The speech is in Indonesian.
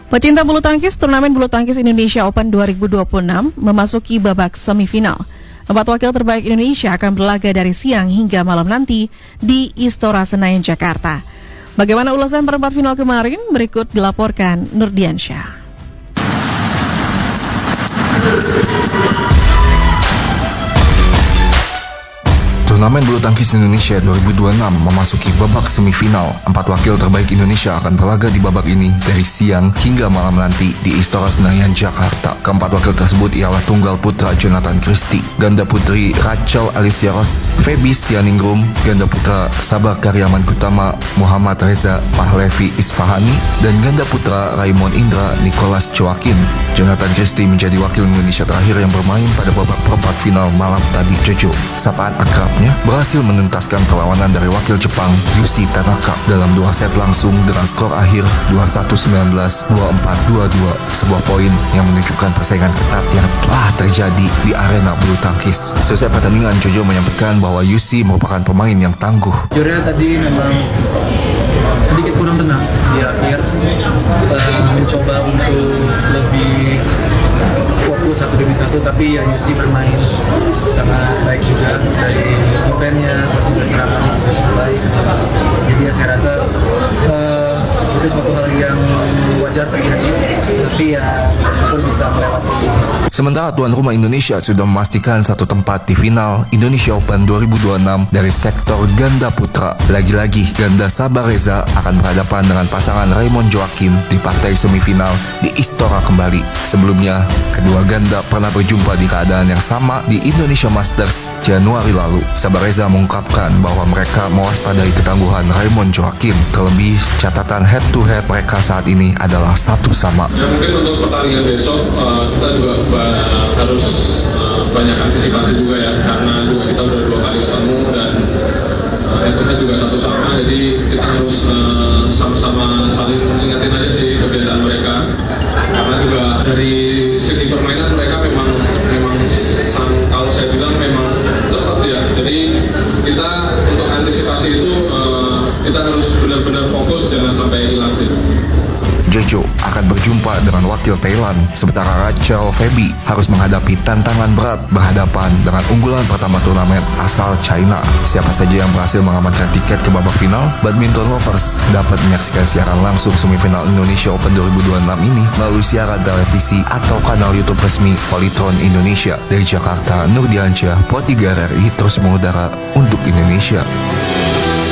Pecinta bulu tangkis, turnamen bulu tangkis Indonesia Open 2026 memasuki babak semifinal. 4 wakil terbaik Indonesia akan berlaga dari siang hingga malam nanti di Istora Senayan, Jakarta. Bagaimana ulasan perempat final kemarin? Berikut dilaporkan Nurdiansyah. Turnamen bulu tangkis Indonesia 2026 memasuki babak semifinal. 4 wakil terbaik Indonesia akan berlaga di babak ini dari siang hingga malam nanti di Istora Senayan, Jakarta. Keempat wakil tersebut ialah tunggal putra Jonathan Christie, ganda putri Rachel Alicia Ross, Feby Stianingrum, ganda putra Sabar Karyaman Kutama Muhammad Reza Pahlevi Isfahani, dan ganda putra Raymond Indra Nicholas Chwakin. Jonathan Christie menjadi wakil Indonesia terakhir yang bermain pada babak perempat final malam tadi. Jojo, sapaan akrabnya, berhasil menuntaskan perlawanan dari wakil Jepang Yushi Tanaka dalam 2 set langsung dengan skor akhir 21-19, 24-22, sebuah poin yang menunjukkan persaingan ketat yang telah terjadi di arena bulu tangkis. Selesai pertandingan, Jojo menyampaikan bahwa Yushi merupakan pemain yang tangguh. Jujurnya tadi memang sedikit kurang tenang di akhir, mencoba untuk lebih fokus satu demi satu, tapi ya Yushi bermain sangat baik juga dari defense-nya, terus juga serangannya juga cukup baik. Jadi ya saya rasa itu suatu hal yang wajar terjadi, tapi ya syukur bisa melewati. Sementara tuan rumah Indonesia sudah memastikan satu tempat di final Indonesia Open 2026 dari sektor ganda putra. Lagi-lagi, ganda Sabar Reza akan berhadapan dengan pasangan Raymond Joaquim di partai semifinal di Istora kembali. Sebelumnya, kedua ganda pernah berjumpa di keadaan yang sama di Indonesia Masters Januari lalu. Sabar Reza mengungkapkan bahwa mereka mewaspadai ketangguhan Raymond Joaquim. Terlebih, catatan head-to-head mereka saat ini adalah satu sama. Ya, mungkin untuk pertandingan besok kita juga harus banyak antisipasi juga ya, karena juga kita udah 2 kali ketemu dan head-to-head juga satu sama, jadi kita harus sama-sama saling ingetin aja sih kebiasaan mereka, karena juga dari segi permainan mereka memang kalau saya bilang memang cepat ya, jadi kita untuk antisipasi itu kita harus benar-benar fokus, jangan sampai hilang. Jojo akan berjumpa dengan wakil Thailand, sementara Rachel Feby harus menghadapi tantangan berat berhadapan dengan unggulan pertama turnamen asal China. Siapa saja yang berhasil mengamankan tiket ke babak final, badminton lovers dapat menyaksikan siaran langsung semifinal Indonesia Open 2026 ini melalui siaran televisi atau kanal YouTube resmi Polytron Indonesia. Dari Jakarta, Nurdiansyah, Pro 3 RRI terus mengudara untuk Indonesia.